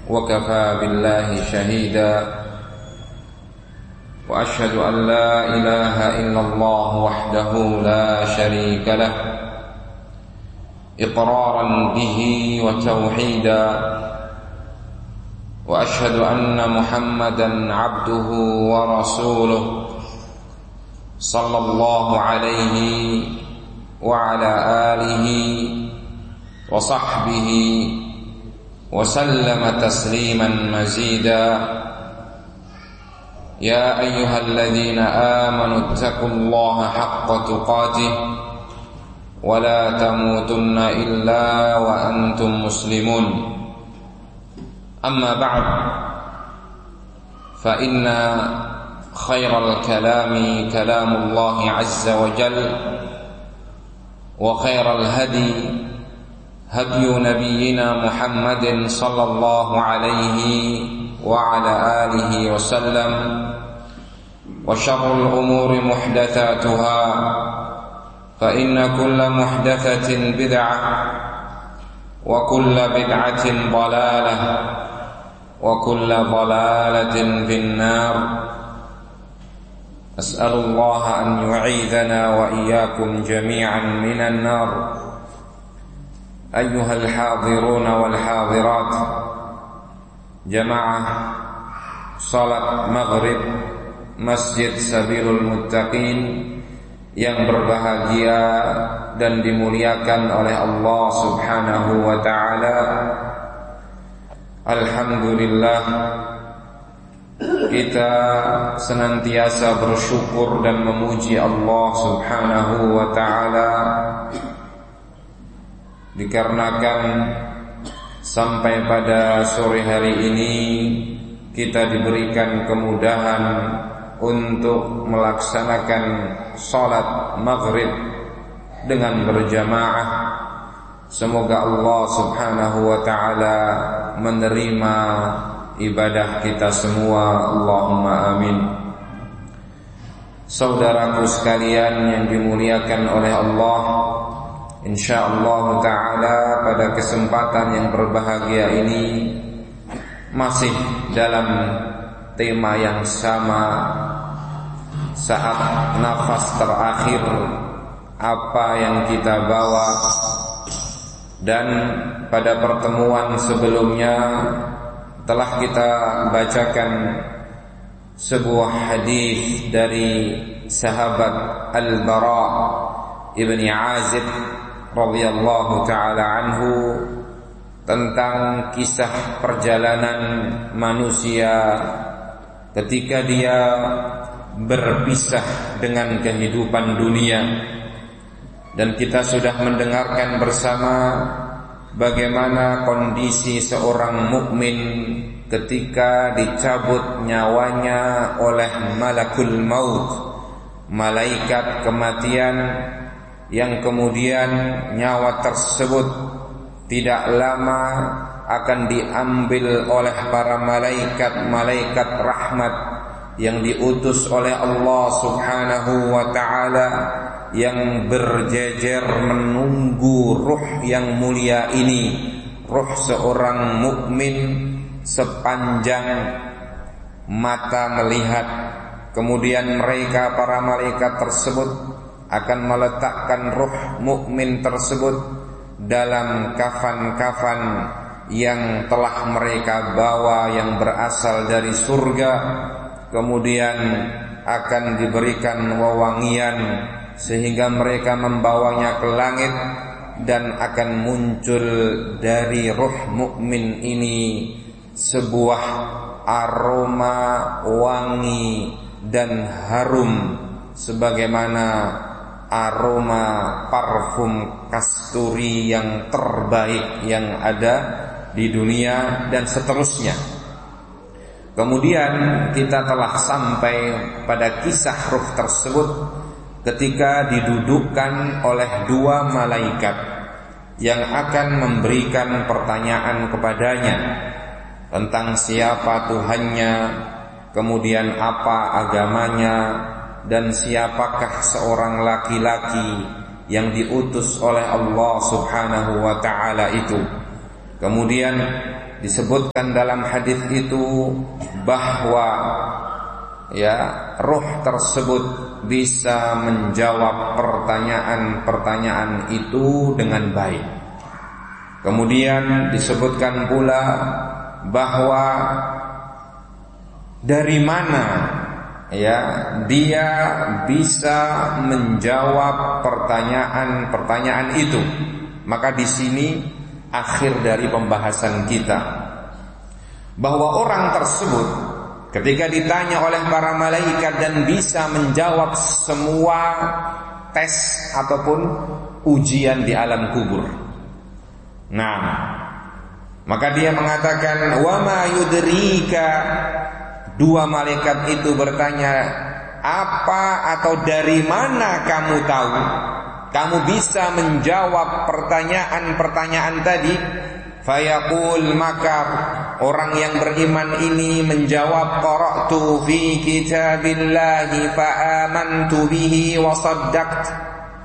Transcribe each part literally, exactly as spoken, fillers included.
وكفى بالله شهيدا وأشهد أن لا إله إلا الله وحده لا شريك له إقرارا به وتوحيدا وأشهد أن محمدا عبده ورسوله صلى الله عليه وعلى آله وصحبه وسلم تسليما مزيدا يا أيها الذين آمنوا اتقوا الله حق تقاته ولا تموتن إلا وأنتم مسلمون أما بعد فإن خير الكلام كلام الله عز وجل وخير الهدي هدي نبينا محمد صلى الله عليه وعلى آله وسلم وشر الأمور محدثاتها فإن كل محدثة بدعة وكل بدعة ضلالة وكل ضلالة في النار أسأل الله أن يعيذنا وإياكم جميعا من النار أيها الحاضرون والحاضرات جماعة salat maghrib Masjid Sabilul Muttaqin yang berbahagia dan dimuliakan oleh Allah Subhanahu wa ta'ala. Alhamdulillah, kita senantiasa bersyukur dan memuji Allah Subhanahu wa ta'ala dikarenakan sampai pada sore hari ini kita diberikan kemudahan untuk melaksanakan salat maghrib dengan berjamaah. Semoga Allah Subhanahu wa ta'ala menerima ibadah kita semua, Allahumma amin. Saudaraku sekalian yang dimuliakan oleh Allah, insyaallah ta'ala pada kesempatan yang berbahagia ini masih dalam tema yang sama, saat nafas terakhir apa yang kita bawa. Dan pada pertemuan sebelumnya telah kita bacakan sebuah hadis dari sahabat Al-Bara ibni Azib radhiyallahu ta'ala anhu tentang kisah perjalanan manusia ketika dia berpisah dengan kehidupan dunia. Dan kita sudah mendengarkan bersama bagaimana kondisi seorang mukmin ketika dicabut nyawanya oleh malakul maut, malaikat kematian, yang kemudian nyawa tersebut tidak lama akan diambil oleh para malaikat-malaikat rahmat yang diutus oleh Allah Subhanahu wa ta'ala, yang berjejer menunggu ruh yang mulia ini, ruh seorang mukmin sepanjang mata melihat. Kemudian mereka para malaikat tersebut akan meletakkan ruh mukmin tersebut dalam kafan-kafan yang telah mereka bawa yang berasal dari surga. Kemudian akan diberikan wewangian sehingga mereka membawanya ke langit, dan akan muncul dari ruh mukmin ini sebuah aroma wangi dan harum sebagaimana aroma parfum kasturi yang terbaik yang ada di dunia, dan seterusnya. Kemudian kita telah sampai pada kisah ruh tersebut ketika didudukkan oleh dua malaikat yang akan memberikan pertanyaan kepadanya tentang siapa Tuhannya, kemudian apa agamanya, dan siapakah seorang laki-laki yang diutus oleh Allah Subhanahu wa ta'ala itu. Kemudian disebutkan dalam hadis itu bahwa ya ruh tersebut bisa menjawab pertanyaan-pertanyaan itu dengan baik. Kemudian disebutkan pula bahwa dari mana ya dia bisa menjawab pertanyaan-pertanyaan itu. Maka di sini akhir dari pembahasan kita, bahwa orang tersebut ketika ditanya oleh para malaikat dan bisa menjawab semua tes ataupun ujian di alam kubur. Nah, maka dia mengatakan, wa ma yudrika. Dua malaikat itu bertanya, apa atau dari mana kamu tahu kamu bisa menjawab pertanyaan-pertanyaan tadi? Fayaqul, maka orang yang beriman ini menjawab, qara'tu fi kitabillahi fa amantu bihi wa saddaqtu,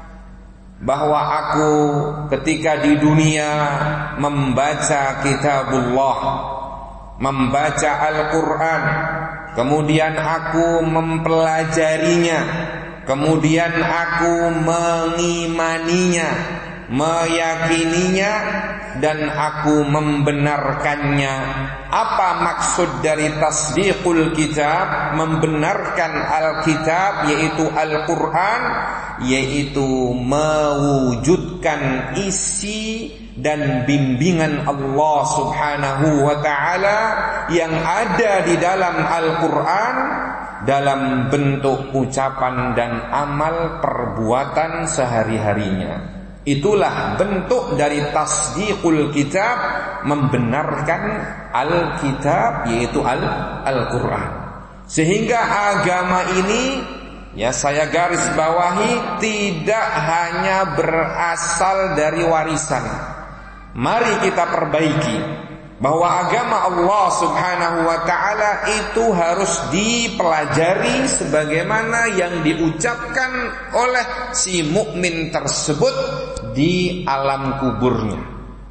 bahwa aku ketika di dunia membaca kitabullah, membaca Al-Quran, kemudian aku mempelajarinya, kemudian aku mengimaninya, meyakininya, dan aku membenarkannya. Apa maksud dari tasdiqul kitab? Membenarkan Alkitab, yaitu Al-Quran, yaitu mewujudkan isi dan bimbingan Allah subhanahu wa ta'ala yang ada di dalam Al-Quran dalam bentuk ucapan dan amal perbuatan sehari-harinya. Itulah bentuk dari tasdiqul kitab, membenarkan Alkitab, yaitu Al-Quran. Sehingga agama ini, ya saya garis bawahi, tidak hanya berasal dari warisan. Mari kita perbaiki bahwa agama Allah subhanahu wa ta'ala itu harus dipelajari sebagaimana yang diucapkan oleh si mukmin tersebut di alam kuburnya.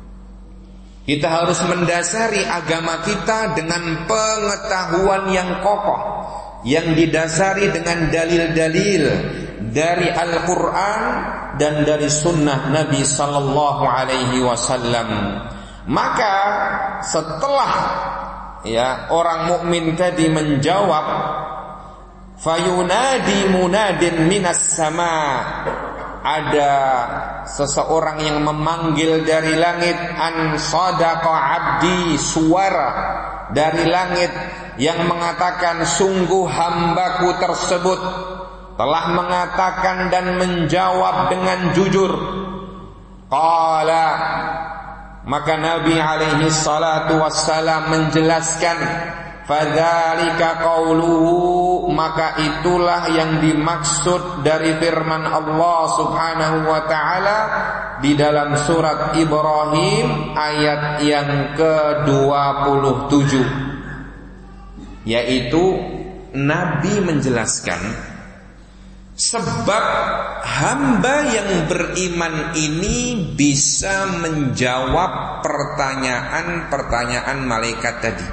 Kita harus mendasari agama kita dengan pengetahuan yang kokoh, yang didasari dengan dalil-dalil dari Al-Quran dan dari sunnah Nabi sallallahu alaihi wasallam. Maka setelah ya orang mukmin tadi menjawab, fayunadi munadin minas sama, ada seseorang yang memanggil dari langit, an sadaqa abdi, suara dari langit yang mengatakan sungguh hambaku tersebut telah mengatakan dan menjawab dengan jujur. Qala, maka Nabi alaihi salatu wassalam menjelaskan, fadzalika qauluhu, maka itulah yang dimaksud dari firman Allah subhanahu wa ta'ala di dalam surat Ibrahim ayat yang ke dua puluh tujuh, yaitu Nabi menjelaskan sebab hamba yang beriman ini bisa menjawab pertanyaan-pertanyaan malaikat tadi.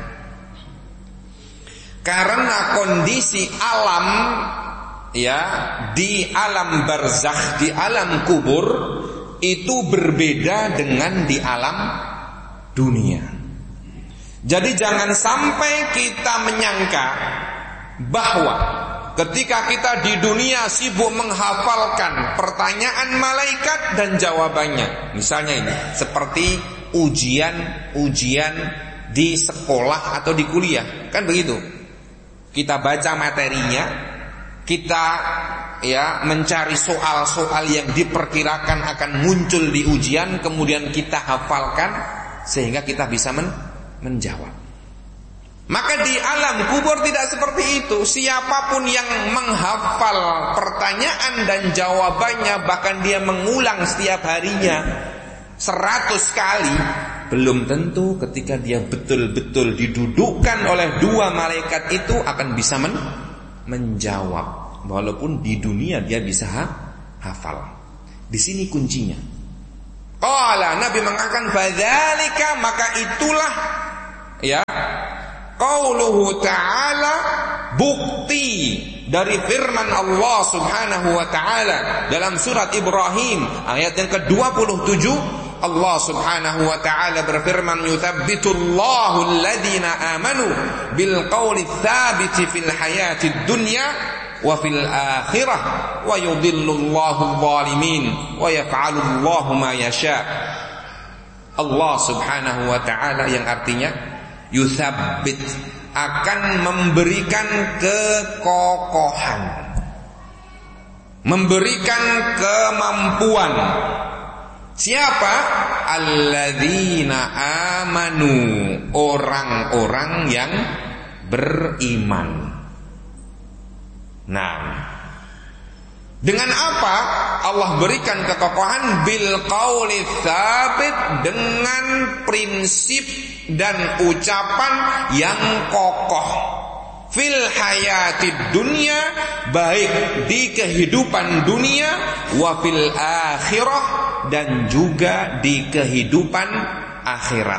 Karena kondisi alam ya di alam barzakh, di alam kubur itu berbeda dengan di alam dunia. Jadi jangan sampai kita menyangka bahwa ketika kita di dunia sibuk menghafalkan pertanyaan malaikat dan jawabannya, misalnya ini seperti ujian-ujian di sekolah atau di kuliah, kan begitu? Kita baca materinya, kita ya mencari soal-soal yang diperkirakan akan muncul di ujian, kemudian kita hafalkan sehingga kita bisa men- menjawab. Maka di alam kubur tidak seperti itu. Siapapun yang menghafal pertanyaan dan jawabannya, bahkan dia mengulang setiap harinya seratus kali, belum tentu ketika dia betul-betul didudukkan oleh dua malaikat itu akan bisa men menjawab. Walaupun di dunia dia bisa ha hafal. Di sini kuncinya. Qala, Nabi mengatakan fadzalika, maka itulah qauluhu ta'ala, bukti dari firman Allah Subhanahu wa ta'ala dalam surat Ibrahim ayat yang ke dua puluh tujuh. Allah Subhanahu wa ta'ala berfirman, yuthabbitullahu alladhina amanu bil qawli tsabiti fil hayatid dunya wa fil akhirah wa yudhillullahu adh-dhalimin wa yaf'alullahu ma yasha. Allah Subhanahu wa ta'ala yang artinya yuthabbit, akan memberikan kekokohan, memberikan kemampuan. Siapa? Alladzina amanu, orang-orang yang beriman. Nah, dengan apa Allah berikan kekokohan? Bil qauli tsabit, dengan prinsip dan ucapan yang kokoh. Fil hayatid dunya, baik di kehidupan dunia, wa fil akhirah, dan juga di kehidupan akhirat.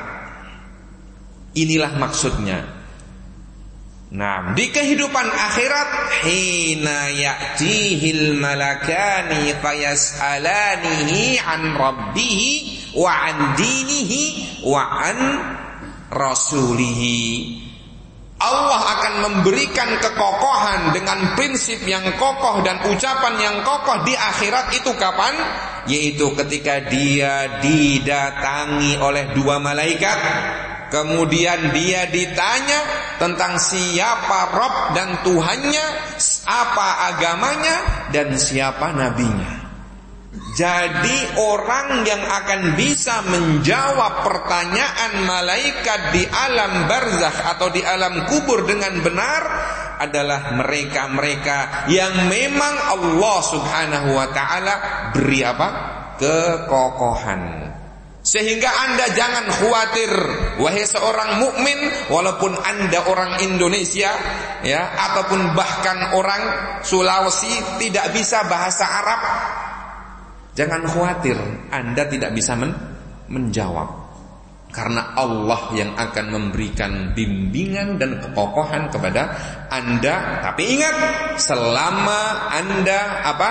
Inilah maksudnya. Nah, di kehidupan akhirat, hina ya'tihil malakani fayas'alanihi an rabbihi wa an dinihi wa an rasulihi. Allah akan memberikan kekokohan dengan prinsip yang kokoh dan ucapan yang kokoh di akhirat itu kapan? Yaitu ketika dia didatangi oleh dua malaikat, kemudian dia ditanya tentang siapa Rabb dan Tuhannya, apa agamanya, dan siapa nabinya. Jadi orang yang akan bisa menjawab pertanyaan malaikat di alam barzakh atau di alam kubur dengan benar adalah mereka-mereka yang memang Allah Subhanahu wa ta'ala beri apa? Kekokohan. Sehingga Anda jangan khawatir, wahai seorang mukmin, walaupun Anda orang Indonesia ya, ataupun bahkan orang Sulawesi tidak bisa bahasa Arab, jangan khawatir, Anda tidak bisa men menjawab. Karena Allah yang akan memberikan bimbingan dan kekokohan kepada Anda. Tapi ingat, selama Anda apa?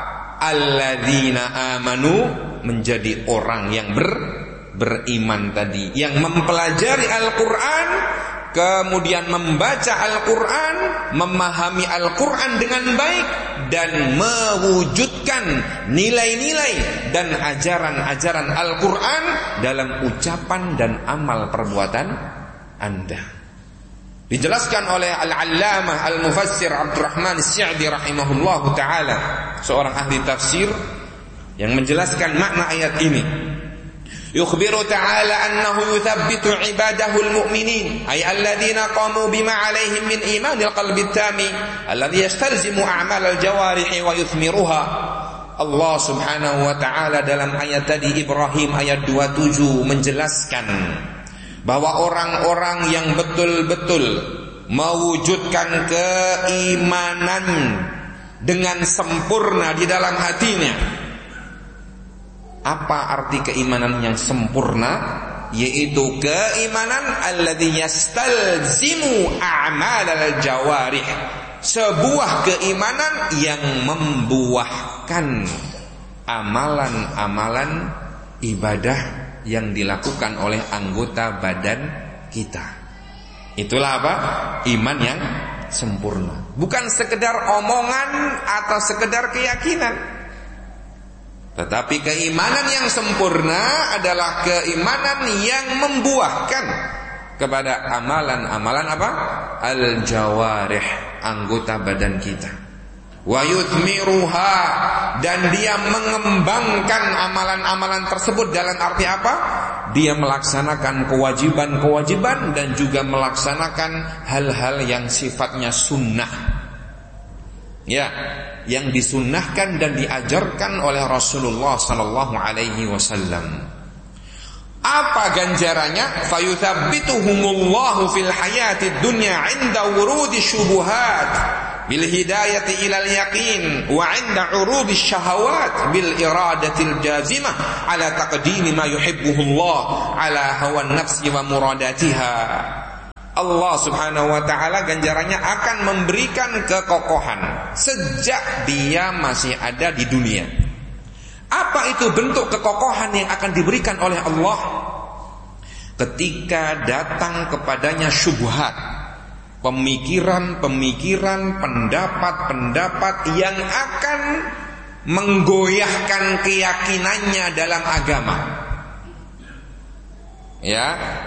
Alladzina amanu, menjadi orang yang ber, beriman tadi, yang mempelajari Al-Quran, kemudian membaca Al-Quran, memahami Al-Quran dengan baik, dan mewujudkan nilai-nilai dan ajaran-ajaran Al-Quran dalam ucapan dan amal perbuatan Anda. Dijelaskan oleh Al-Allamah Al-Mufassir Abdurrahman As-Sa'di rahimahullahu ta'ala, seorang ahli tafsir, yang menjelaskan makna ayat ini. Yukhbiru ta'ala annahu yuthabbitu ibadahu al-mu'minin, ay alladhina qamu bima alaihim min imanil qalbi at-tami alladhi yastalzimu a'mal al-jawarih wa yuthmiruha. Allah Subhanahu wa ta'ala dalam ayat tadi Ibrahim ayat dua puluh tujuh menjelaskan bahwa orang-orang yang betul-betul mewujudkan keimanan dengan sempurna di dalam hatinya. Apa arti keimanan yang sempurna? Yaitu keimanan alladzi yastalzimu a'malal jawarih, sebuah keimanan yang membuahkan amalan-amalan ibadah yang dilakukan oleh anggota badan kita. Itulah apa? Iman yang sempurna. Bukan sekedar omongan atau sekedar keyakinan. Tetapi keimanan yang sempurna adalah keimanan yang membuahkan kepada amalan-amalan apa? Al-jawarih, anggota badan kita. Wa yuthmiruha, dan dia mengembangkan amalan-amalan tersebut dalam arti apa? Dia melaksanakan kewajiban-kewajiban dan juga melaksanakan hal-hal yang sifatnya sunnah. Ya, yang disunnahkan dan diajarkan oleh Rasulullah sallallahu alaihi wasallam. Apa ganjarannya? Fayuthabbituhumullahu fil hayatid dunya 'inda wurudi syubuhat bil hidayati ilal yaqin wa 'inda 'urudi syahawat bil iradatil jazimah ala taqdimi ma yuhibbuhullah ala hawan nafsi wa muradatiha. Allah Subhanahu wa taala ganjarannya akan memberikan kekokohan sejak dia masih ada di dunia. Apa itu bentuk kekokohan yang akan diberikan oleh Allah? Ketika datang kepadanya syubhat, pemikiran-pemikiran, pendapat-pendapat yang akan menggoyahkan keyakinannya dalam agama. Ya,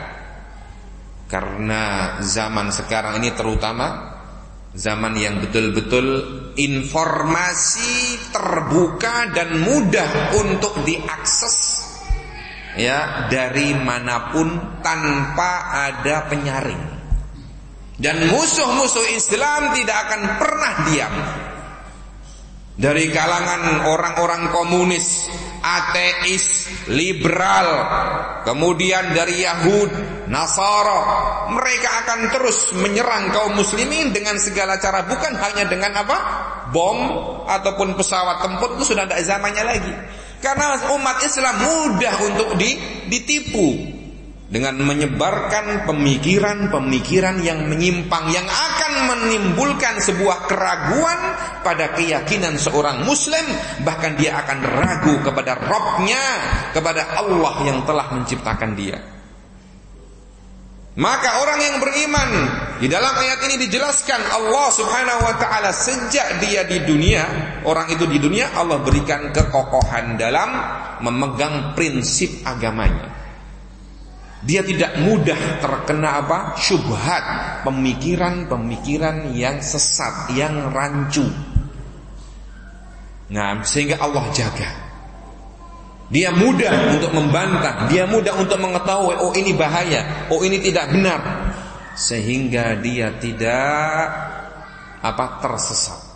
karena zaman sekarang ini terutama zaman yang betul-betul informasi terbuka dan mudah untuk diakses, ya, dari manapun tanpa ada penyaring. Dan musuh-musuh Islam tidak akan pernah diam. Dari kalangan orang-orang komunis, ateis, liberal, kemudian dari Yahud, Nasara, mereka akan terus menyerang kaum muslimin dengan segala cara, bukan hanya dengan apa? Bom ataupun pesawat tempur, itu sudah tidak zamannya lagi. Karena umat Islam mudah untuk ditipu dengan menyebarkan pemikiran-pemikiran yang menyimpang, yang akan menimbulkan sebuah keraguan pada keyakinan seorang muslim. Bahkan dia akan ragu kepada Rabb-nya, kepada Allah yang telah menciptakan dia. Maka orang yang beriman, di dalam ayat ini dijelaskan Allah Subhanahu wa ta'ala sejak dia di dunia, orang itu di dunia Allah berikan kekokohan dalam memegang prinsip agamanya. Dia tidak mudah terkena apa? Syubhat, pemikiran-pemikiran yang sesat, yang rancu. Nah, sehingga Allah jaga. Dia mudah untuk membantah, dia mudah untuk mengetahui, oh ini bahaya, oh ini tidak benar, sehingga dia tidak apa? Tersesat.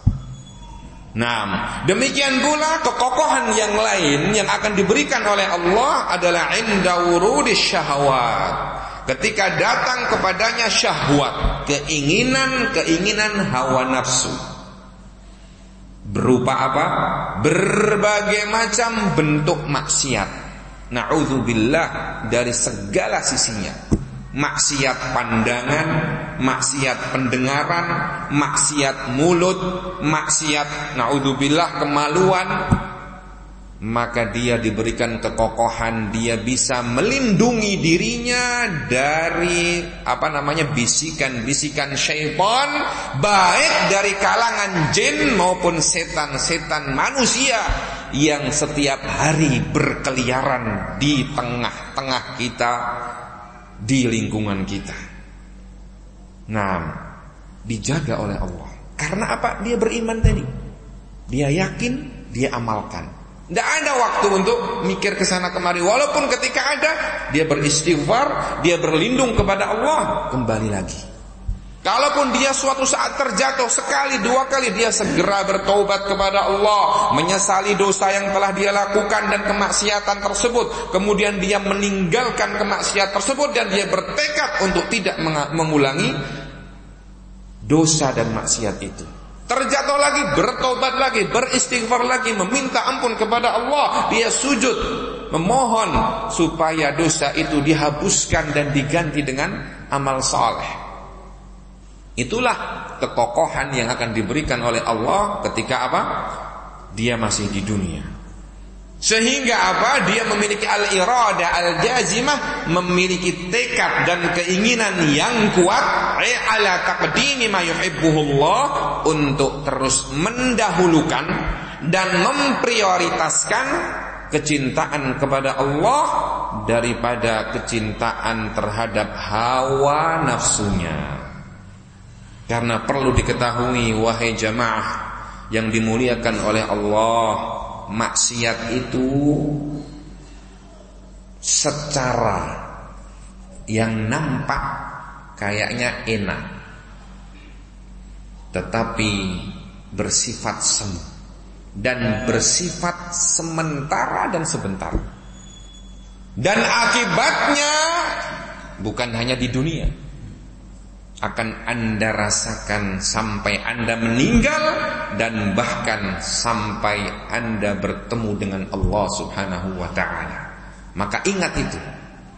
Nah, demikian pula kekokohan yang lain yang akan diberikan oleh Allah adalah inda wurudis syahwat. Ketika datang kepadanya syahwat, keinginan-keinginan hawa nafsu. Berupa apa? Berbagai macam bentuk maksiat. Na'udzubillah dari segala sisinya. Maksiat pandangan, maksiat pendengaran, maksiat mulut, maksiat na'udzubillah kemaluan. Maka dia diberikan kekokohan, dia bisa melindungi dirinya dari apa namanya bisikan-bisikan syaitan, baik dari kalangan jin maupun setan-setan manusia yang setiap hari berkeliaran di tengah-tengah kita, di lingkungan kita. Nah, dijaga oleh Allah. Karena apa? Dia beriman tadi. Dia yakin, dia amalkan. Tidak ada waktu untuk mikir ke sana kemari. Walaupun ketika ada, dia beristighfar, dia berlindung kepada Allah, kembali lagi. Kalaupun dia suatu saat terjatuh sekali, dua kali, dia segera bertaubat kepada Allah, menyesali dosa yang telah dia lakukan dan kemaksiatan tersebut. Kemudian dia meninggalkan kemaksiatan tersebut dan dia bertekad untuk tidak mengulangi dosa dan maksiat itu. Terjatuh lagi, bertobat lagi, beristighfar lagi, meminta ampun kepada Allah. Dia sujud, memohon supaya dosa itu dihapuskan dan diganti dengan amal saleh. Itulah kekokohan yang akan diberikan oleh Allah ketika apa? Dia masih di dunia. Sehingga apa? Dia memiliki al-irada al-jazimah, memiliki tekad dan keinginan yang kuat ala taqdimi ma yuhibbuhullah, untuk terus mendahulukan dan memprioritaskan kecintaan kepada Allah daripada kecintaan terhadap hawa nafsunya. Karena perlu diketahui wahai jamaah yang dimuliakan oleh Allah, maksiat itu secara yang nampak kayaknya enak, tetapi bersifat semu dan bersifat sementara dan sebentar. Dan akibatnya bukan hanya di dunia, akan Anda rasakan sampai Anda meninggal dan bahkan sampai Anda bertemu dengan Allah Subhanahu wa ta'ala. Maka ingat itu.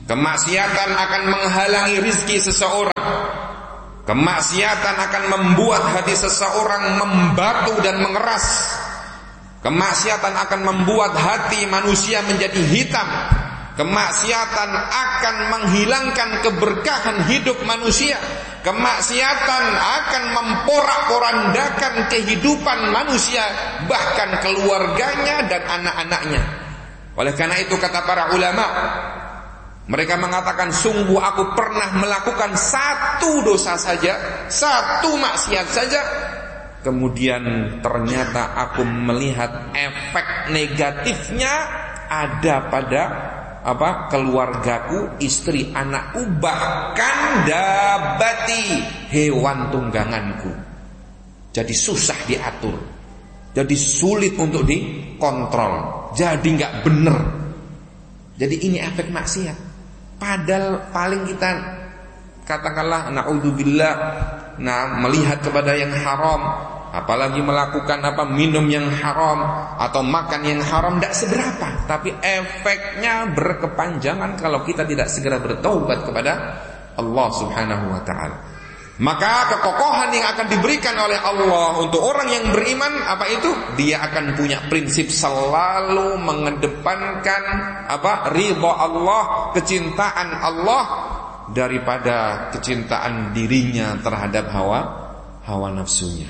Kemaksiatan akan menghalangi rizki seseorang. Kemaksiatan akan membuat hati seseorang membatu dan mengeras. Kemaksiatan akan membuat hati manusia menjadi hitam. Kemaksiatan akan menghilangkan keberkahan hidup manusia. Kemaksiatan akan memporak-porandakan kehidupan manusia, bahkan keluarganya dan anak-anaknya. Oleh karena itu kata para ulama, mereka mengatakan, sungguh aku pernah melakukan satu dosa saja, satu maksiat saja, kemudian ternyata aku melihat efek negatifnya ada pada apa keluargaku, istri, anakku, bahkan dabati, hewan tungganganku. Jadi susah diatur, jadi sulit untuk dikontrol, jadi nggak bener. Jadi ini efek maksiat. Padahal paling kita katakanlah naudzubillah, nah melihat kepada yang haram, apalagi melakukan apa minum yang haram atau makan yang haram, tidak seberapa, tapi efeknya berkepanjangan kalau kita tidak segera bertaubat kepada Allah Subhanahu wa taala. Maka kekokohan yang akan diberikan oleh Allah untuk orang yang beriman apa itu? Dia akan punya prinsip selalu mengedepankan apa? Ridha Allah, kecintaan Allah daripada kecintaan dirinya terhadap hawa hawa nafsunya.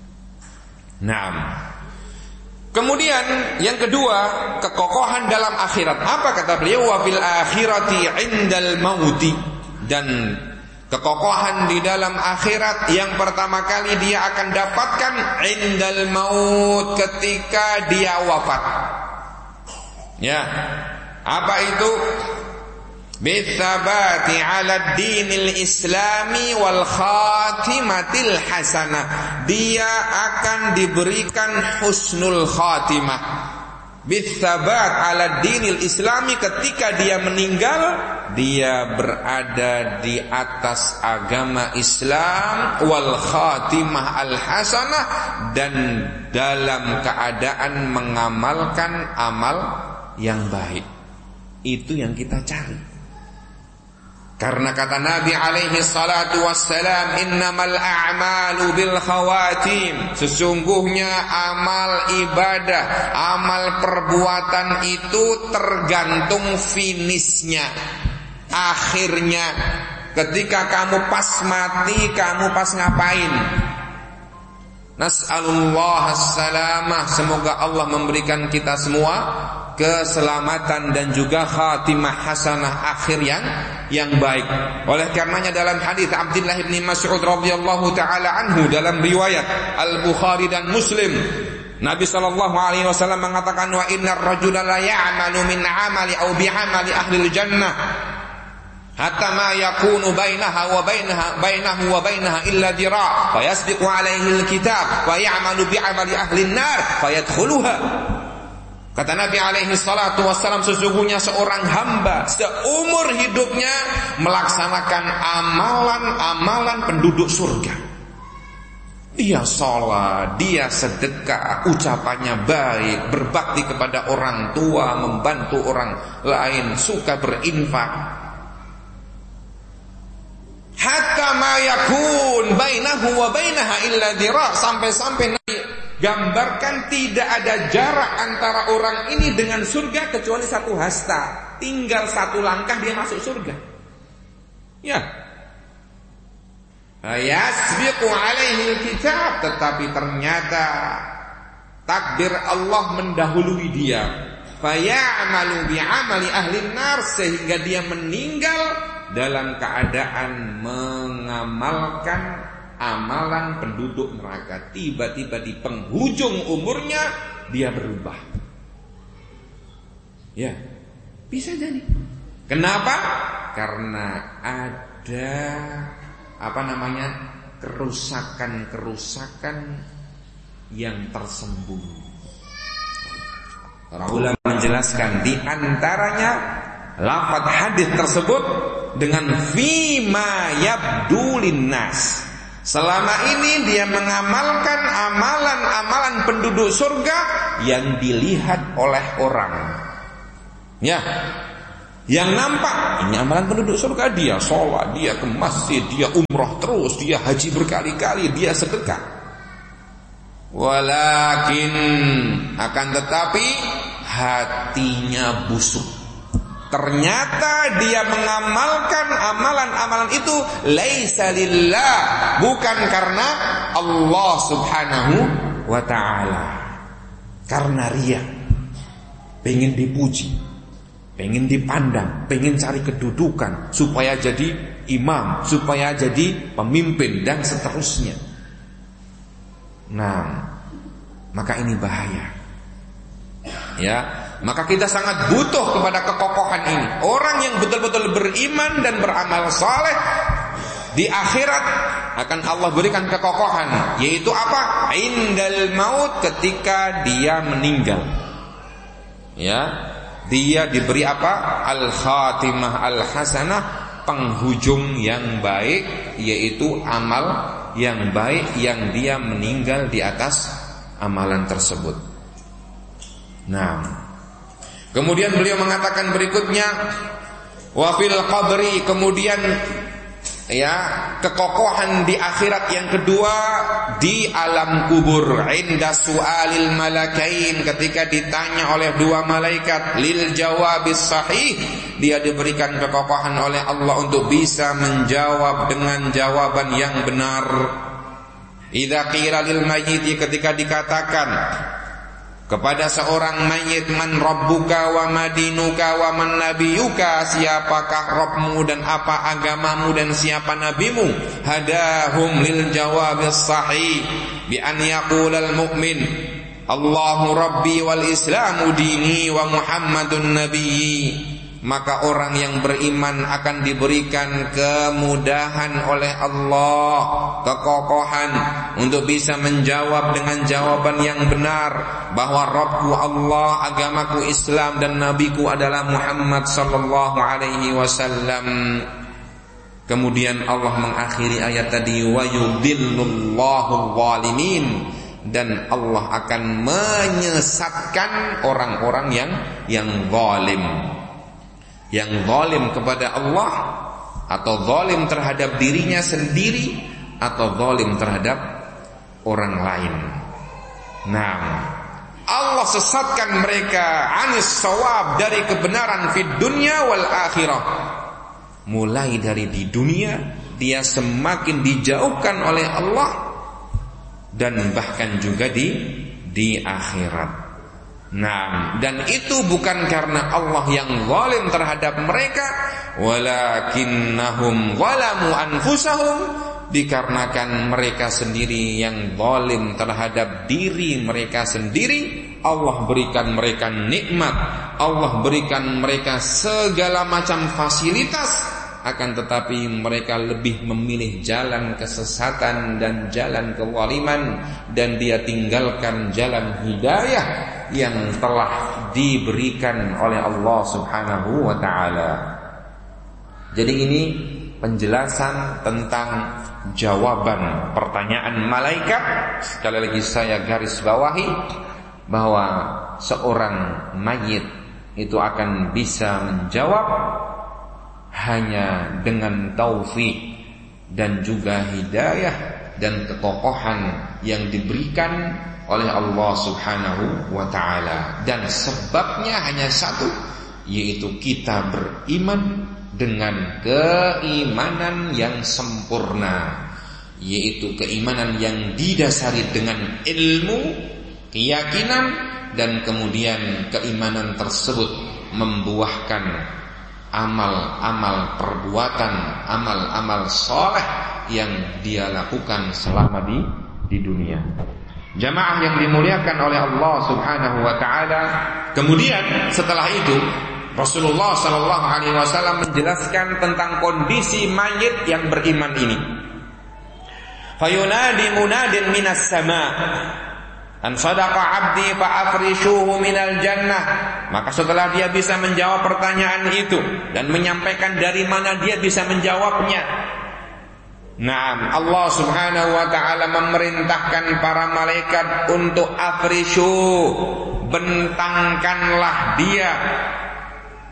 Naam. Kemudian yang kedua, kekokohan dalam akhirat. Apa kata beliau? Wa fil akhirati indal mauti. Dan kekokohan di dalam akhirat yang pertama kali dia akan dapatkan indal maut, ketika dia wafat. Ya. Apa itu? Bithabati ala dinil islami wal khatimatil hasanah. Dia akan diberikan husnul khatimah. Bithabat ala dinil islami, ketika dia meninggal dia berada di atas agama Islam, wal khatimah al hasanah, dan dalam keadaan mengamalkan amal yang baik. Itu yang kita cari. Karena kata Nabi alaihi salatu wassalam, innamal a'malu bil khawatim. Sesungguhnya amal ibadah, amal perbuatan itu tergantung finishnya, akhirnya. Ketika kamu pas mati, kamu pas ngapain? Nas'alullah as-salamah. Semoga Allah memberikan kita semua keselamatan dan juga khatimah hasanah, akhir yang yang baik. Oleh karenanya dalam hadis Abdullah bin Mas'ud radhiyallahu taala anhu dalam riwayat Al-Bukhari dan Muslim, Nabi sallallahu alaihi wasallam mengatakan, wa innar rajula la ya'malu min 'amali aw bi 'amali ahli al-jannah hatta ma yakunu bainaha wa bainaha bainahu wa bainaha illa dira' fa yasbiqu alaihi al-kitab wa ya'malu bi 'amali ahli an-nar fayadkhuluha. Kata Nabi alaihi salatu wassalam, sesungguhnya seorang hamba seumur hidupnya melaksanakan amalan-amalan penduduk surga. Dia sholat, dia sedekah, ucapannya baik, berbakti kepada orang tua, membantu orang lain, suka berinfak. Hatta ma yakun bainahu wa bainaha illa dira', sampai-sampai Nabi gambarkan tidak ada jarak antara orang ini dengan surga kecuali satu hasta. Tinggal satu langkah dia masuk surga. Ya. Yasbiqu alaihi kitab, tetapi ternyata takdir Allah mendahului dia. Fayamalu bi'amali ahli nar, sehingga dia meninggal dalam keadaan mengamalkan amalan penduduk neraka. Tiba-tiba di penghujung umurnya dia berubah. Ya, bisa jadi. Kenapa? Karena ada apa namanya kerusakan-kerusakan yang tersembunyi. Para ulama menjelaskan di antaranya lafaz hadis tersebut dengan fima yabdu linnas. Selama ini dia mengamalkan amalan-amalan penduduk surga yang dilihat oleh orang. Ya. Yang nampak ini amalan penduduk surga, dia sholat, dia ke masjid, dia umroh terus, dia haji berkali-kali, dia sedekah. Walakin akan tetapi hatinya busuk. Ternyata dia mengamalkan amalan-amalan itu laisa lillah, bukan karena Allah Subhanahu wa ta'ala. Karena riya, pengen dipuji, pengen dipandang, pengen cari kedudukan, supaya jadi imam, supaya jadi pemimpin, dan seterusnya. Nah, maka ini bahaya. Ya, maka kita sangat butuh kepada kekokohan ini. Orang yang betul-betul beriman dan beramal saleh, di akhirat akan Allah berikan kekokohan, yaitu apa? Indal maut, ketika dia meninggal. Ya, dia diberi apa? Al-khatimah al-hasanah, penghujung yang baik, yaitu amal yang baik yang dia meninggal di atas amalan tersebut. Nah, kemudian beliau mengatakan berikutnya, wa fil qabri, kemudian ya, kekokohan di akhirat yang kedua di alam kubur, inda su'alil malakain, ketika ditanya oleh dua malaikat, lil jawabis sahih, dia diberikan kekokohan oleh Allah untuk bisa menjawab dengan jawaban yang benar. Idza qila lil mayyit, ketika dikatakan kepada seorang mayit, man rabbuka wa madinuka wa man nabiyuka, siapakah Rabbmu dan apa agamamu dan siapa nabimu? Hadahum lil jawabis sahih bi an yaqulal mu'min Allahu rabbi wal islamu dini wa Muhammadun nabiyyi. Maka orang yang beriman akan diberikan kemudahan oleh Allah, kekokohan untuk bisa menjawab dengan jawaban yang benar, bahwa Rabbku Allah, agamaku Islam, dan nabiku adalah Muhammad sallallahu alaihi wasallam. Kemudian Allah mengakhiri ayat tadi, wa yudhillullahu zalimin, dan Allah akan menyesatkan orang-orang yang yang zalim. Yang zalim kepada Allah, atau zalim terhadap dirinya sendiri, atau zalim terhadap orang lain. Nah, Allah sesatkan mereka anis shawab, dari kebenaran fid dunya wal akhirah. Mulai dari di dunia dia semakin dijauhkan oleh Allah, dan bahkan juga di di akhirat. Nah, dan itu bukan karena Allah yang zalim terhadap mereka, walakinnahum zalamu anfusahum, dikarenakan mereka sendiri yang zalim terhadap diri mereka sendiri. Allah berikan mereka nikmat, Allah berikan mereka segala macam fasilitas, akan tetapi mereka lebih memilih jalan kesesatan dan jalan kezaliman, dan dia tinggalkan jalan hidayah yang telah diberikan oleh Allah Subhanahu wa ta'ala. Jadi ini penjelasan tentang jawaban pertanyaan malaikat. Sekali lagi saya garis bawahi bahwa seorang mayit itu akan bisa menjawab hanya dengan taufik dan juga hidayah dan kekokohan yang diberikan oleh Allah Subhanahu wa ta'ala. Dan sebabnya hanya satu, yaitu kita beriman dengan keimanan yang sempurna, yaitu keimanan yang didasari dengan ilmu, keyakinan, dan kemudian keimanan tersebut membuahkan amal-amal perbuatan, amal-amal soleh yang dia lakukan selama di di dunia. Jamaah yang dimuliakan oleh Allah Subhanahu wa ta'ala. Kemudian setelah itu Rasulullah sallallahu alaihi wasallam menjelaskan tentang kondisi mayit yang beriman ini. Fayunadi munadin minas sama, an sadaqa abdi fa afrishuhu minal jannah. Maka setelah dia bisa menjawab pertanyaan itu dan menyampaikan dari mana dia bisa menjawabnya, nah, Allah Subhanahu wa ta'ala memerintahkan para malaikat untuk afrishu, bentangkanlah dia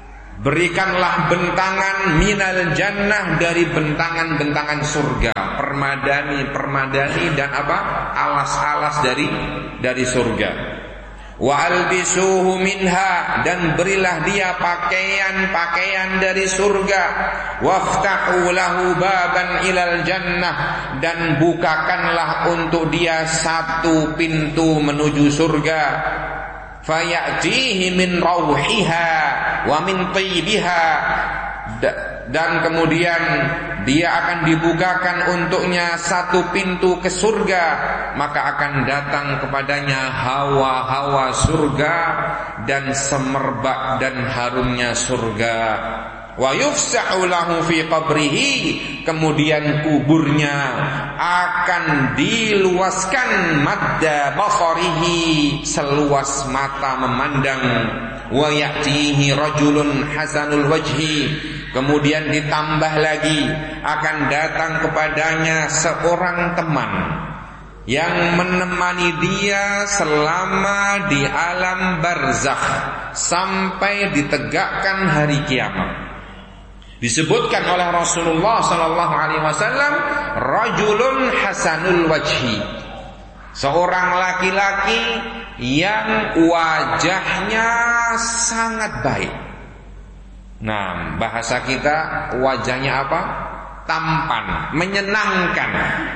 berikanlah bentangan minal jannah, dari bentangan-bentangan surga, permadani-permadani dan apa? alas-alas dari dari surga. Wa albisuhu minha, dan berilah dia pakaian-pakaian dari surga. Waftahu lahu baban ilal jannah, dan bukakanlah untuk dia satu pintu menuju surga. Fayatihi min rauhiha wa min tayyibiha, dan kemudian dia akan dibukakan untuknya satu pintu ke surga, maka akan datang kepadanya hawa-hawa surga dan semerbak dan harumnya surga. Wa yufsahu lahu fi qabrihi, kemudian kuburnya akan diluaskan madda basarihi, seluas mata memandang. Wa ya'tihi rajulun hasanul wajhi, kemudian ditambah lagi akan datang kepadanya seorang teman yang menemani dia selama di alam barzakh sampai ditegakkan hari kiamat. Disebutkan oleh Rasulullah sallallahu alaihi wasallam, rajulun hasanul wajhi, seorang laki-laki yang wajahnya sangat baik. Nah, bahasa kita wajahnya apa? Tampan, menyenangkan,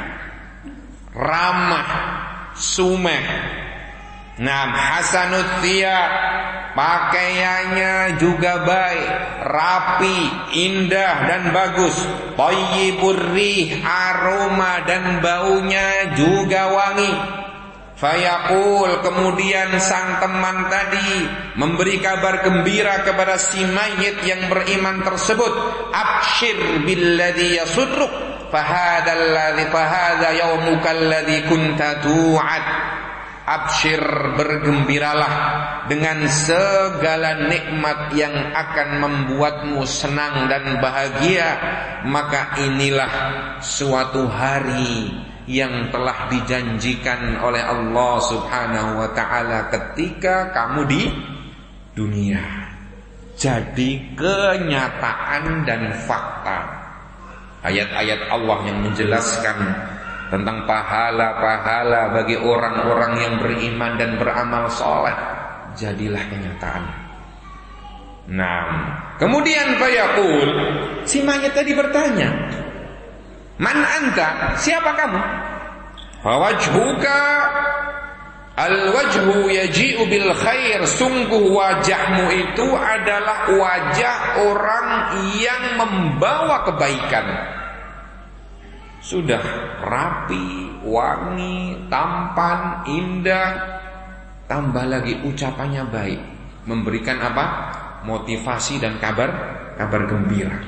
ramah, sumeh. Nah, hasanut thiyab, pakaiannya juga baik, rapi, indah dan bagus. Thayyibur rih, aroma dan baunya juga wangi. Fayaqul, kemudian sang teman tadi memberi kabar gembira kepada si mayit yang beriman tersebut, abshir billadhi yasurruk, fahadha alladhi fahadha yawmuka alladhi kunta tu'ad. Abshir, bergembiralah dengan segala nikmat yang akan membuatmu senang dan bahagia, maka inilah suatu hari yang telah dijanjikan oleh Allah Subhanahu wa ta'ala ketika kamu di dunia. Jadi kenyataan dan fakta, ayat-ayat Allah yang menjelaskan tentang pahala-pahala bagi orang-orang yang beriman dan beramal soleh, jadilah kenyataan. Nah, kemudian fayaqul, si mayat tadi bertanya, man anta, siapa kamu? Fawajhuka al-wajhu yaji'u bil khair, sungguh wajahmu itu adalah wajah orang yang membawa kebaikan. Sudah rapi, wangi, tampan, indah, tambah lagi ucapannya baik, memberikan apa? Motivasi dan kabar kabar gembira.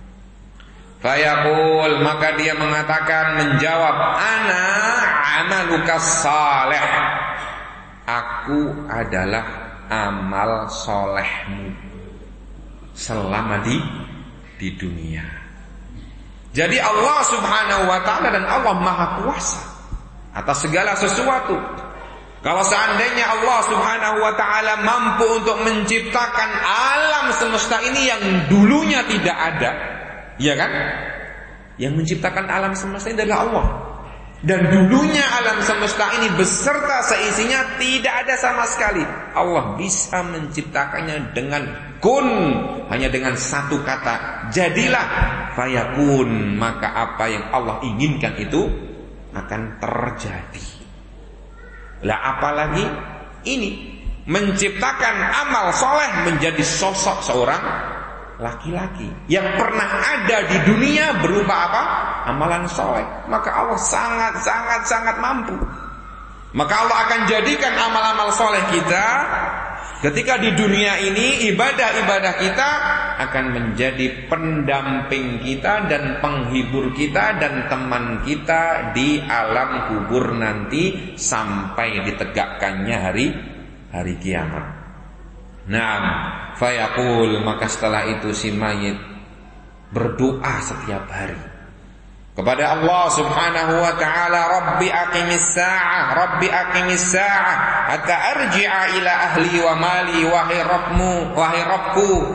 Fayaqul, maka dia mengatakan, menjawab, ana amaluka salih, aku adalah amal solehmu selama di di dunia. Jadi Allah Subhanahu wa ta'ala dan Allah Maha Kuasa atas segala sesuatu. Kalau seandainya Allah Subhanahu wa ta'ala mampu untuk menciptakan alam semesta ini yang dulunya tidak ada, ya kan? Yang menciptakan alam semesta ini adalah Allah. Dan dulunya alam semesta ini beserta seisinya tidak ada sama sekali. Allah bisa menciptakannya dengan kun, hanya dengan satu kata, jadilah, fayakun, maka apa yang Allah inginkan itu akan terjadi. Lah apalagi ini menciptakan amal soleh menjadi sosok seorang laki-laki yang pernah ada di dunia berupa apa? Amalan soleh. Maka Allah sangat sangat sangat mampu. Maka Allah akan jadikan amal-amal soleh kita ketika di dunia ini, ibadah-ibadah kita akan menjadi pendamping kita dan penghibur kita dan teman kita di alam kubur nanti sampai ditegakkannya hari hari kiamat. Naam, fayaqul, maka setelah itu si mayit berdoa setiap hari kepada Allah Subhanahu wa ta'ala, Rabbi aqimis sa'ah, Rabbi aqimis sa'ah hatta arji'a ila ahli wa mali, wahai Rabbmu, wahai Rabbku,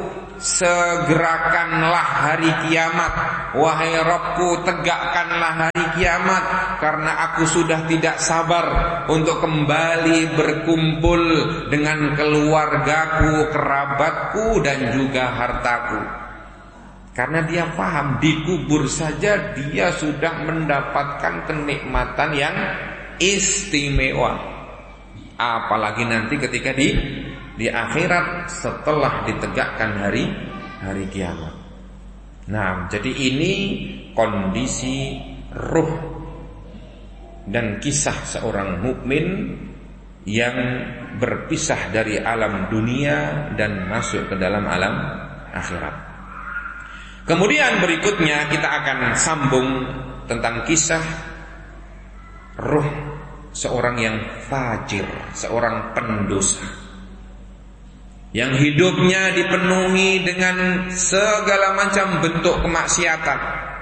segerakanlah hari kiamat. Wahai Rabbku, tegakkanlah hari kiamat, karena aku sudah tidak sabar untuk kembali berkumpul dengan keluargaku, kerabatku, dan juga hartaku. Karena dia paham dikubur saja dia sudah mendapatkan kenikmatan yang istimewa, apalagi nanti ketika di di akhirat setelah ditegakkan hari hari kiamat. Nah, jadi ini kondisi ruh dan kisah seorang mukmin yang berpisah dari alam dunia dan masuk ke dalam alam akhirat. Kemudian berikutnya kita akan sambung tentang kisah ruh seorang yang fajir, seorang pendosa, yang hidupnya dipenuhi dengan segala macam bentuk kemaksiatan.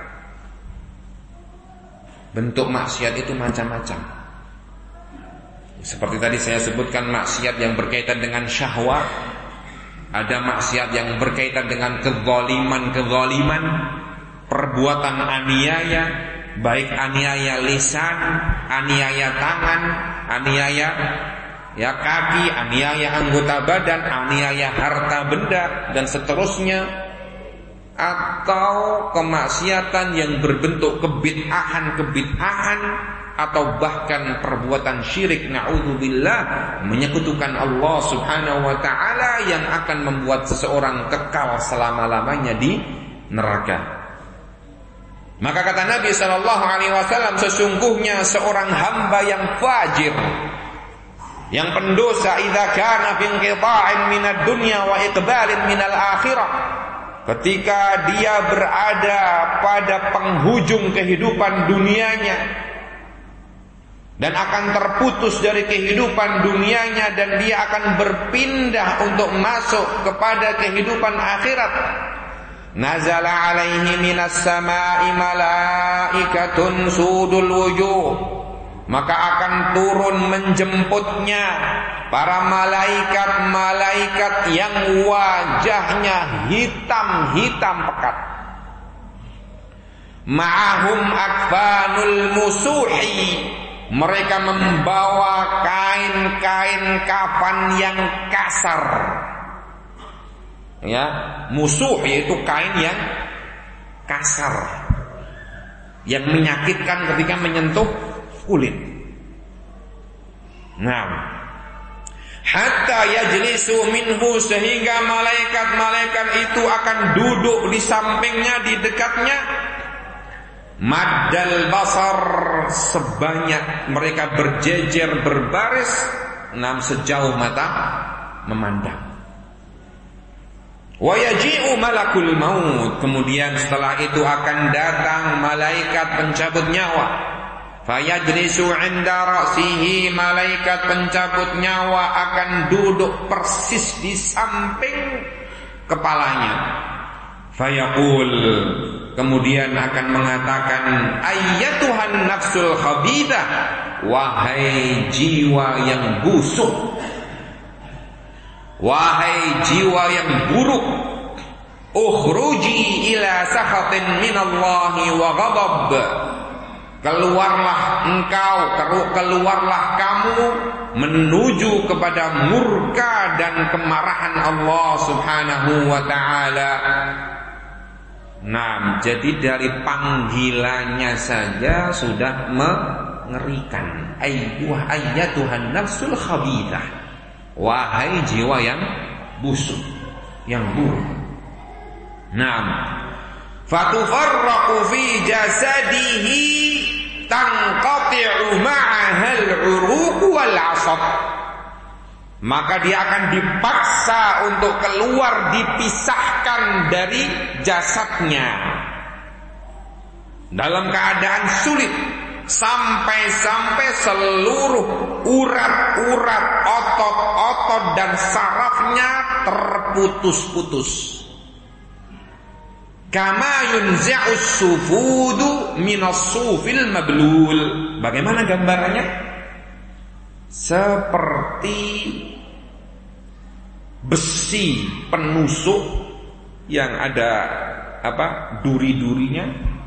Bentuk maksiat itu macam-macam. Seperti tadi saya sebutkan, maksiat yang berkaitan dengan syahwat, ada maksiat yang berkaitan dengan kezaliman-kezaliman, perbuatan aniaya, baik aniaya lisan, aniaya tangan, aniaya ya kaki, aniaya anggota badan, aniaya harta benda, dan seterusnya. Atau kemaksiatan yang berbentuk kebid'ahan-kebid'ahan, atau bahkan perbuatan syirik, na'udzubillah, menyekutukan Allah subhanahu wa ta'ala, yang akan membuat seseorang kekal selama-lamanya di neraka. Maka kata Nabi sallallahu alaihi wasallam, sesungguhnya seorang hamba yang fajir, yang pendosa, idza kana fi inqita'in minad dunya wa iqbalin minal akhirah, ketika dia berada pada penghujung kehidupan dunianya dan akan terputus dari kehidupan dunianya, dan dia akan berpindah untuk masuk kepada kehidupan akhirat, nazala alaihi minas sama'i malaikatun sudul wujuh, maka akan turun menjemputnya para malaikat-malaikat yang wajahnya hitam-hitam pekat. Ma'ahum akfanul musuhi, mereka membawa kain-kain kafan yang kasar. Ya, musuh yaitu kain yang kasar, yang menyakitkan ketika menyentuh kulit. Nah, hatta yajlisu minhu, sehingga malaikat-malaikat itu akan duduk di sampingnya, di dekatnya. Maddal basar, sebanyak mereka berjejer berbaris, enam sejauh mata memandang. Wa yaji'u malakul maut, kemudian setelah itu akan datang malaikat pencabut nyawa. Fayajlisu 'inda ra'sihi, malaikat pencabut nyawa akan duduk persis di samping kepalanya. Fayaqul, kemudian akan mengatakan, ayyatuhan nafsul khabidah, wahai jiwa yang busuk, wahai jiwa yang buruk, ukhruji ila sakhatin minallahi wa ghadab, keluarlah engkau, keluarlah kamu menuju kepada murka dan kemarahan Allah subhanahu wa ta'ala. Nah, jadi dari panggilannya saja sudah mengerikan. Ayyuh ayyatuhan nafsul khabidah, wahai jiwa yang busuk, yang buruk. Nah, fatufarraqu fi jasadihi tanqati'u ma'ahal 'uruq wal 'asab, maka dia akan dipaksa untuk keluar, dipisahkan dari jasadnya dalam keadaan sulit, sampai-sampai seluruh urat-urat, otot-otot dan sarafnya terputus-putus. Kama yunza'us sufudu minas sufil mablul. Bagaimana gambarannya? Seperti besi penusuk yang ada apa duri-durinya,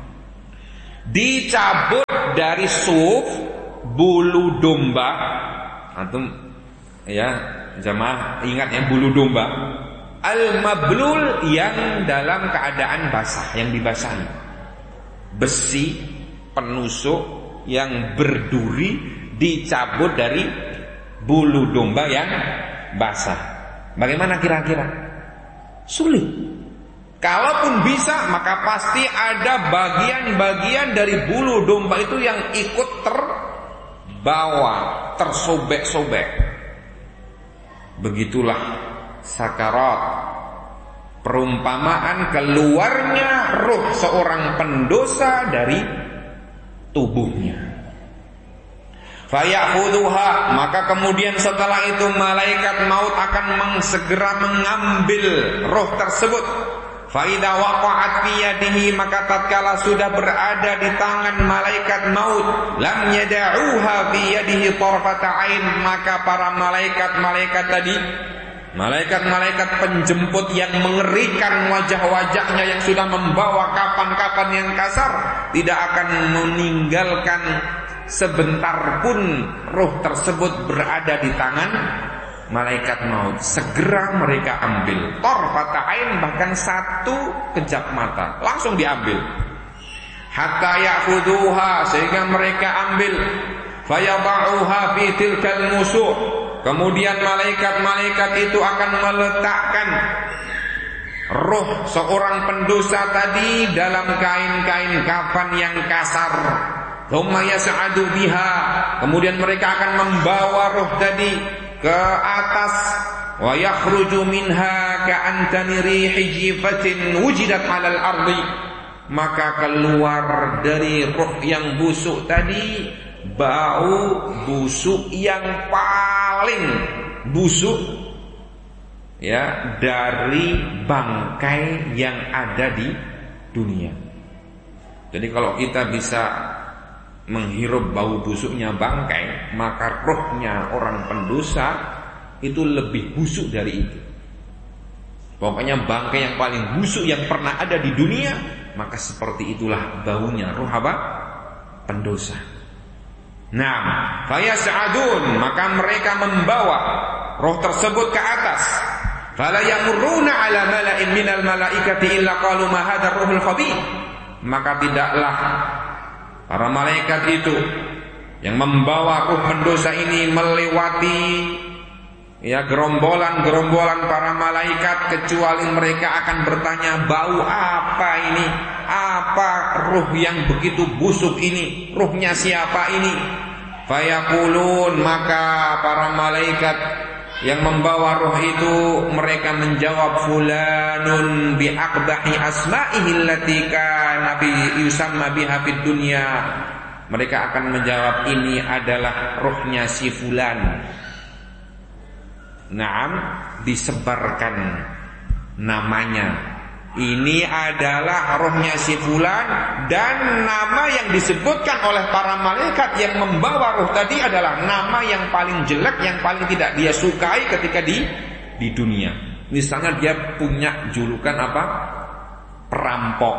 dicabut dari suf, bulu domba. Antum ya jamaah ingat ya, bulu domba al-mablul yang dalam keadaan basah, yang dibasahi, besi penusuk yang berduri dicabut dari bulu domba yang basah. Bagaimana kira-kira? Sulit. Kalaupun bisa, maka pasti ada bagian-bagian dari bulu domba itu yang ikut terbawa, tersobek-sobek. Begitulah sakarat, perumpamaan keluarnya ruh seorang pendosa dari tubuhnya. Fayakhudhuha, maka kemudian setelah itu malaikat maut akan segera mengambil roh tersebut. Fa idza waqa'at fi yadihi, maka tatkala sudah berada di tangan malaikat maut, lam yada'uha fi yadihi tarfata ain, maka para malaikat-malaikat tadi, malaikat-malaikat penjemput yang mengerikan wajah-wajahnya yang sudah membawa kapan-kapan yang kasar, tidak akan meninggalkan sebentar pun roh tersebut berada di tangan malaikat maut. Segera mereka ambil, tarfata ain, bahkan satu kejap mata langsung diambil. Hatta ya'khudhuha, sehingga mereka ambil. Fayada'uha fi tilkal musuh, kemudian malaikat-malaikat itu akan meletakkan roh seorang pendosa tadi dalam kain-kain kafan yang kasar. Thumma yas'adu biha, kemudian mereka akan membawa roh tadi ke atas. Wa yakhruju minha ka'antani rihi jifatin wujidat 'alal ardi, maka keluar dari roh yang busuk tadi bau busuk yang paling busuk ya dari bangkai yang ada di dunia. Jadi kalau kita bisa menghirup bau busuknya bangkai, maka rohnya orang pendosa itu lebih busuk dari itu. Pokoknya bangkai yang paling busuk yang pernah ada di dunia, maka seperti itulah baunya roh apa? Pendosa. Nah, fayas'adun, maka mereka membawa roh tersebut ke atas. Fala yamurruna ala mala'in minal malaikati illa qalu ma hadzal ruhul khabith, maka tidaklah para malaikat itu yang membawa ruh pendosa ini melewati ya gerombolan-gerombolan para malaikat, kecuali mereka akan bertanya, bau apa ini? Apa ruh yang begitu busuk ini? Ruhnya siapa ini? Fayaqulun, maka para malaikat yang membawa ruh itu mereka menjawab, fulanun bi aqbahi asma'ihi allati kana bi yusamma biha fid dunya. Mereka akan menjawab, ini adalah ruhnya si fulan. Naam, disebarkan namanya. Ini adalah rohnya si fulan, dan nama yang disebutkan oleh para malaikat yang membawa roh tadi adalah nama yang paling jelek, yang paling tidak dia sukai ketika di di dunia. Misalnya dia punya julukan apa? Perampok,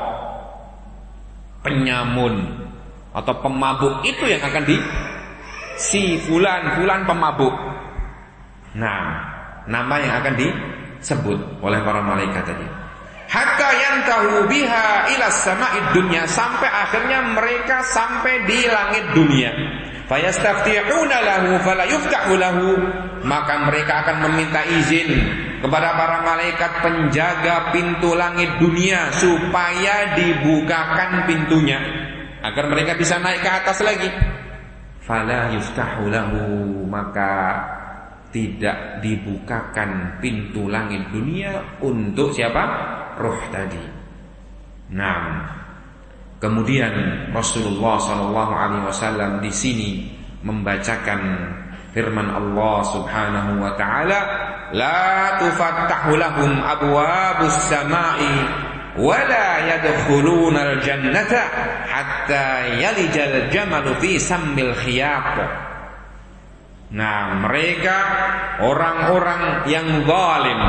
penyamun, atau pemabuk. Itu yang akan di si fulan, fulan pemabuk. Nah, nama yang akan disebut oleh para malaikat tadi. Hatta yantahu biha ila sama'id dunya, sampai akhirnya mereka sampai di langit dunia. Fayastaftihuna lahu fala yuftahu lahu, maka mereka akan meminta izin kepada para malaikat penjaga pintu langit dunia supaya dibukakan pintunya agar mereka bisa naik ke atas lagi. Fala yuftahu lahu, maka tidak dibukakan pintu langit dunia untuk siapa? Roh tadi. Nah, kemudian Rasulullah sallallahu alaihi wasallam di sini membacakan firman Allah Subhanahu wa taala, la tufattahu lahum abwabus samai wa la yadkhuluna al-jannata hatta yalijal jamalu fi sammil khiyat. Nah, mereka orang-orang yang zalim,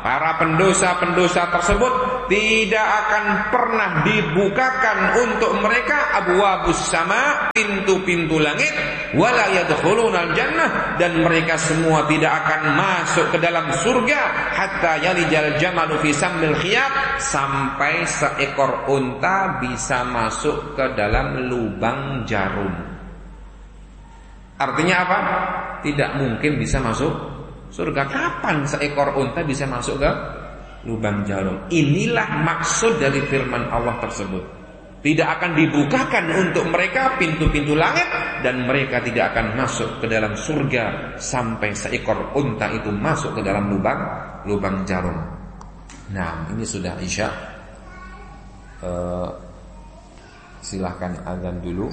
para pendosa-pendosa tersebut tidak akan pernah dibukakan untuk mereka abwabus sama, pintu-pintu langit, wala yadkhulunal jannah, dan mereka semua tidak akan masuk ke dalam surga hatta yalijal jamalu fi sammil khiyat, sampai seekor unta bisa masuk ke dalam lubang jarum. Artinya apa? Tidak mungkin bisa masuk surga. Kapan seekor unta bisa masuk ke lubang jarum? Inilah maksud dari firman Allah tersebut. Tidak akan dibukakan untuk mereka pintu-pintu langit, dan mereka tidak akan masuk ke dalam surga sampai seekor unta itu masuk ke dalam lubang lubang jarum. Nah, ini sudah isya. Uh, silahkan azan dulu.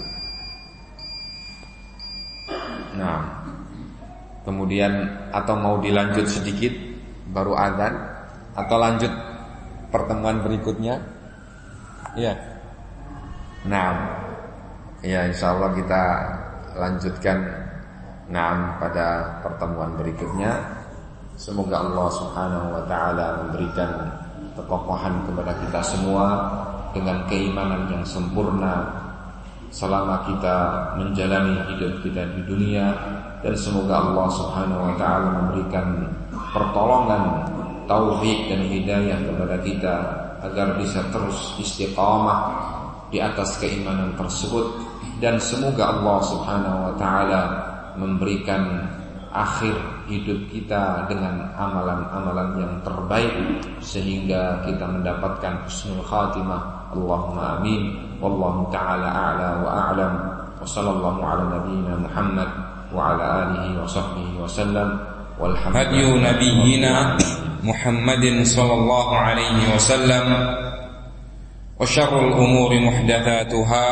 Nah, kemudian atau mau dilanjut sedikit baru azan, atau lanjut pertemuan berikutnya? Ya. Nah, ya insyaallah kita lanjutkan nah pada pertemuan berikutnya. Semoga Allah Subhanahu wa taala memberikan kekokohan kepada kita semua dengan keimanan yang sempurna selama kita menjalani hidup kita di dunia, dan semoga Allah Subhanahu wa taala memberikan pertolongan, taufik dan hidayah kepada kita agar bisa terus istiqamah di atas keimanan tersebut, dan semoga Allah Subhanahu wa taala memberikan akhir hidup kita dengan amalan-amalan yang terbaik sehingga kita mendapatkan husnul khatimah. Allahumma amin. Wallahu ta'ala a'la wa a'lam. Wa sallallahu ala nabiyyina Muhammad wa ala alihi wa sahbihi wa sallam. Walhamdulillah. Hadiyu nabiyyina Muhammadin sallallahu alaihi wasallam. Wa syarrul umuri muhdatsatuha.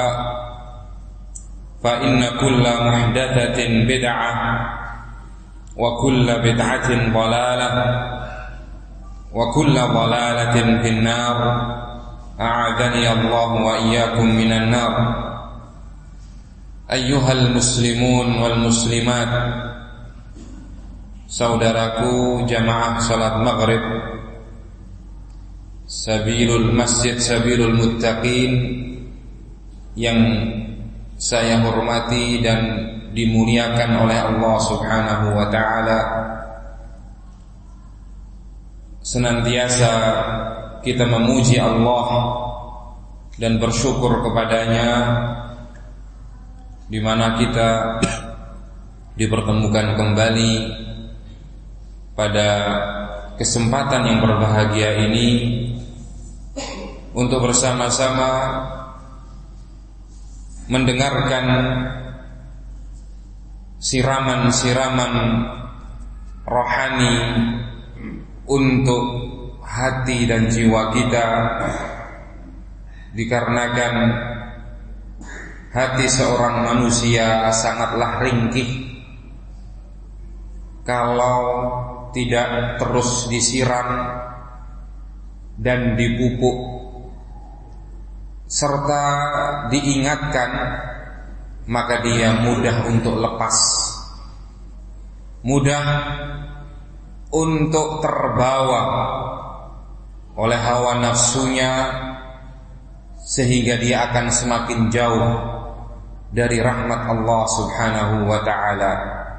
Fa inna kulla muhdatsatin bid'ah. Wa kulla bid'atin dhalalah. Wa kulla dhalalatin finnar. A'adhani Allah wa iyyakum minan nar. Ayyuhal muslimun wal muslimat, saudaraku jamaah salat maghrib Sabilul Masjid Sabilul Muttaqin yang saya hormati dan dimuliakan oleh Allah Subhanahu wa ta'ala. Senantiasa kita memuji Allah dan bersyukur kepadanya, di mana kita dipertemukan kembali pada kesempatan yang berbahagia ini untuk bersama-sama mendengarkan siraman-siraman rohani untuk hati dan jiwa kita, dikarenakan hati seorang manusia sangatlah ringkih kalau tidak terus disiram dan dipupuk serta diingatkan, maka dia mudah untuk lepas, mudah untuk terbawa oleh hawa nafsunya, sehingga dia akan semakin jauh dari rahmat Allah Subhanahu wa ta'ala.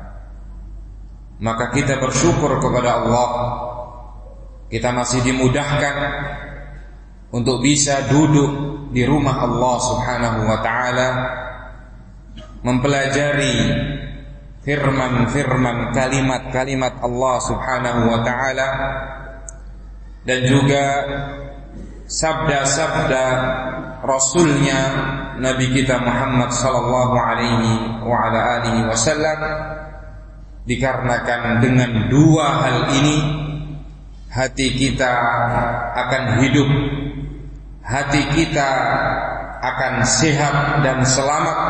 Maka kita bersyukur kepada Allah, kita masih dimudahkan untuk bisa duduk di rumah Allah Subhanahu wa ta'ala, mempelajari firman-firman, kalimat-kalimat Allah Subhanahu wa ta'ala, dan juga sabda-sabda Rasulnya Nabi kita Muhammad sallallahu alaihi wa ala alihi wasallam. Dikarenakan dengan dua hal ini hati kita akan hidup, hati kita akan sehat dan selamat.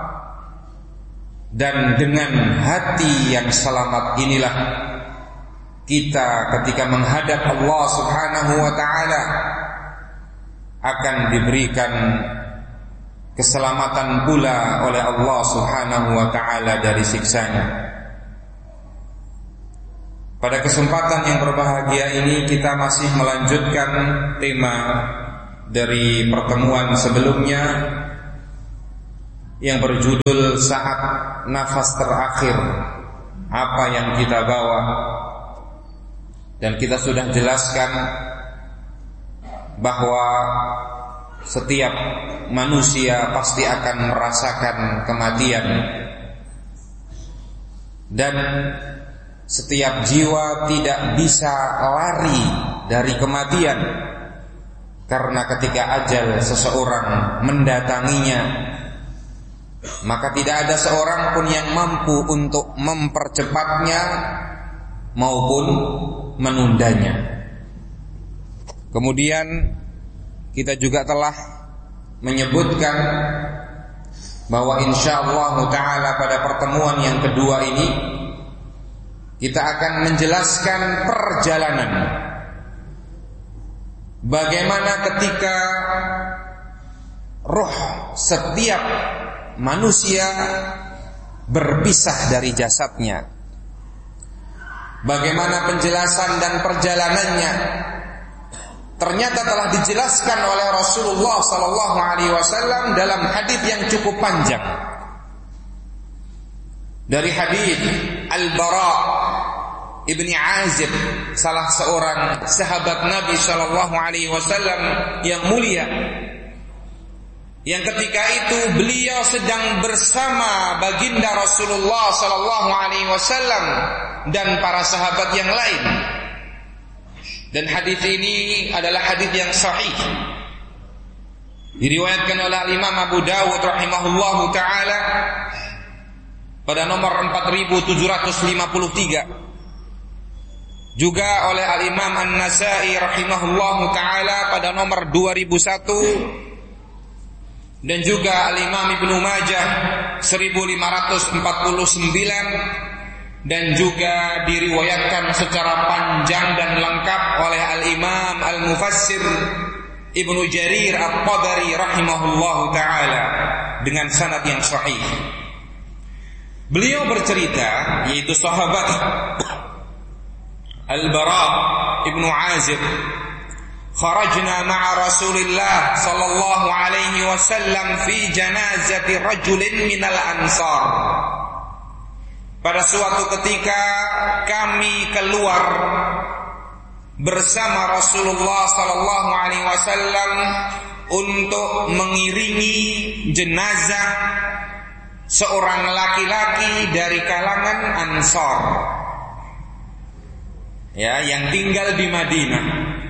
Dan dengan hati yang selamat inilah kita ketika menghadap Allah Subhanahu wa ta'ala akan diberikan keselamatan pula oleh Allah Subhanahu wa ta'ala dari siksanya. Pada kesempatan yang berbahagia ini kita masih melanjutkan tema dari pertemuan sebelumnya yang berjudul Saat Nafas Terakhir, apa yang kita bawa. Dan kita sudah jelaskan bahwa setiap manusia pasti akan merasakan kematian, dan setiap jiwa tidak bisa lari dari kematian, karena ketika ajal seseorang mendatanginya, maka tidak ada seorang pun yang mampu untuk mempercepatnya maupun menundanya. Kemudian kita juga telah menyebutkan bahwa insyaallah ta'ala pada pertemuan yang kedua ini kita akan menjelaskan perjalanan bagaimana ketika roh setiap manusia berpisah dari jasadnya, bagaimana penjelasan dan perjalanannya ternyata telah dijelaskan oleh Rasulullah sallallahu alaihi wasallam dalam hadis yang cukup panjang. Dari hadis Al-Bara Ibni Azib, salah seorang sahabat Nabi sallallahu alaihi wasallam yang mulia, yang ketika itu beliau sedang bersama baginda Rasulullah sallallahu alaihi wasallam dan para sahabat yang lain. Dan hadis ini adalah hadis yang sahih, diriwayatkan oleh Imam Abu Dawud rahimahullahu taala pada nomor empat ribu tujuh ratus lima puluh tiga, juga oleh Al-Imam An-Nasa'i rahimahullahu taala pada nomor dua ribu satu, dan juga Al-Imam Ibnu Majah seribu lima ratus empat puluh sembilan, dan juga diriwayatkan secara panjang dan lengkap oleh Al-Imam Al-Mufassir Ibnu Jarir At-Tabari rahimahullahu taala dengan sanad yang sahih. Beliau bercerita, yaitu sahabat Al-Bara Ibnu Azib, kharajna ma'a Rasulillah sallallahu alaihi wasallam fi janazati rajulin minal ansar. Pada suatu ketika kami keluar bersama Rasulullah sallallahu alaihi wasallam untuk mengiringi jenazah seorang laki-laki dari kalangan Ansar, ya, yang tinggal di Madinah.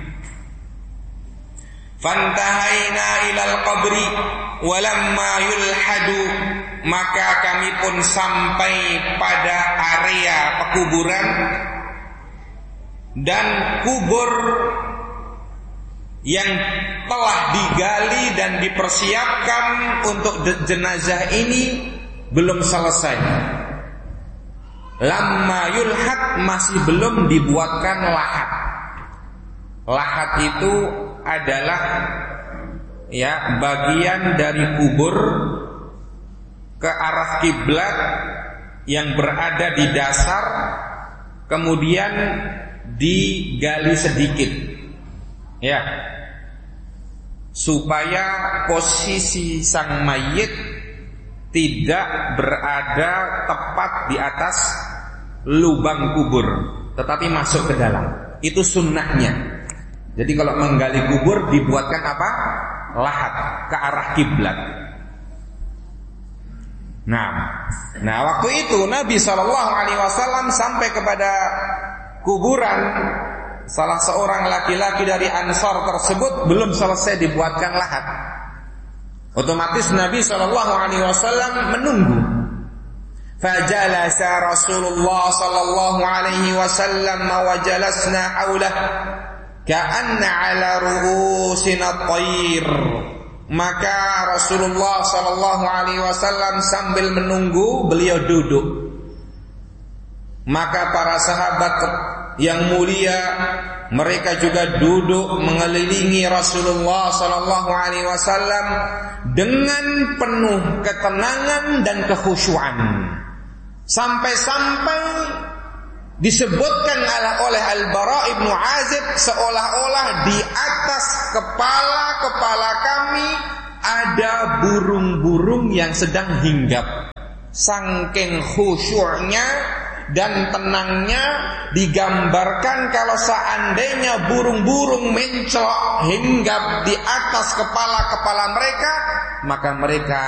Fantahaina ilal qabri walamma yulhadu, maka kami pun sampai pada area pekuburan, dan kubur yang telah digali dan dipersiapkan untuk jenazah ini belum selesai. Lamma yulhad, masih belum dibuatkan lahat. Lahat itu adalah ya bagian dari kubur ke arah kiblat yang berada di dasar, kemudian digali sedikit, ya, supaya posisi sang mayit tidak berada tepat di atas lubang kubur, tetapi masuk ke dalam. Itu sunnahnya. Jadi kalau menggali kubur dibuatkan apa? Lahat ke arah kiblat. Nah, nah waktu itu Nabi shallallahu alaihi wasallam sampai kepada kuburan salah seorang laki-laki dari Ansar tersebut, belum selesai dibuatkan lahat. Otomatis Nabi shallallahu alaihi wasallam menunggu. Fajalasa Rasulullah sallallahu alaihi wasallam wa jalasna haulah ka'anna ala ru'usina tayr. Maka Rasulullah sallallahu alaihi wasallam sambil menunggu, beliau duduk. Maka para sahabat yang mulia, mereka juga duduk mengelilingi Rasulullah sallallahu alaihi wasallam dengan penuh ketenangan dan kekhusyuan. Sampai-sampai disebutkan oleh Al-Bara ibnu Azib seolah-olah di atas kepala-kepala kami ada burung-burung yang sedang hinggap. Saking khusyuknya dan tenangnya digambarkan kalau seandainya burung-burung mencolok hinggap di atas kepala-kepala mereka, maka mereka